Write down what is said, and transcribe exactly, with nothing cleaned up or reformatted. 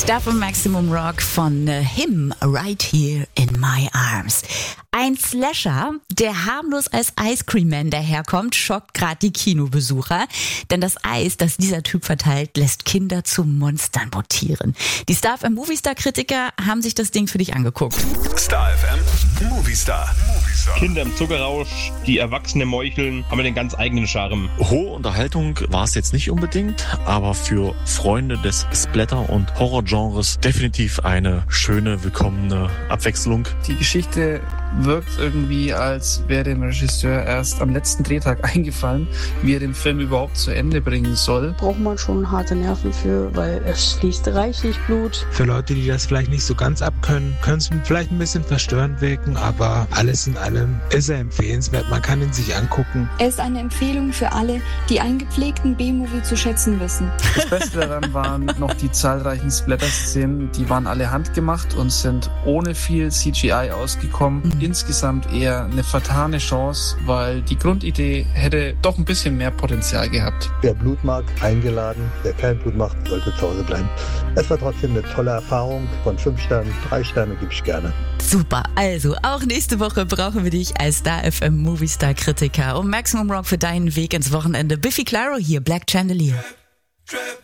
Stuff und Maximum Rock von uh, Him Right Here in My Arms. Ein Slasher, der harmlos als Ice Cream Man daherkommt, schockt gerade die Kinobesucher. Denn das Eis, das dieser Typ verteilt, lässt Kinder zu Monstern mutieren. Die Star F M Movistar-Kritiker haben sich das Ding für dich angeguckt. Star F M Movistar. Movistar. Kinder im Zuckerrausch, die Erwachsene meucheln, haben den ganz eigenen Charme. Hohe Unterhaltung war es jetzt nicht unbedingt, aber für Freunde des Splatter- und Horrorgenres definitiv eine schöne, willkommene Abwechslung. Die Geschichte wirkt irgendwie, als wäre dem Regisseur erst am letzten Drehtag eingefallen, wie er den Film überhaupt zu Ende bringen soll. Braucht man schon harte Nerven für, weil es fließt reichlich Blut. Für Leute, die das vielleicht nicht so ganz abkönnen, können es vielleicht ein bisschen verstörend wirken, aber alles in allem ist er empfehlenswert. Man kann ihn sich angucken. Er ist eine Empfehlung für alle, die einen gepflegten B-Movie zu schätzen wissen. Das Beste daran waren noch die zahlreichen Splatter-Szenen, die waren alle handgemacht und sind ohne viel C G I ausgekommen. Mhm. Insgesamt eher eine vertane Chance, weil die Grundidee hätte doch ein bisschen mehr Potenzial gehabt. Wer Blut mag, eingeladen. Wer kein Blut macht, sollte zu Hause bleiben. Es war trotzdem eine tolle Erfahrung. Von fünf Sternen, drei Sterne gebe ich gerne. Super, also auch nächste Woche brauchen wir dich als Star F M Movistar-Kritiker. Um Maximum Rock für deinen Weg ins Wochenende. Biffy Clyro hier, Black Chandelier.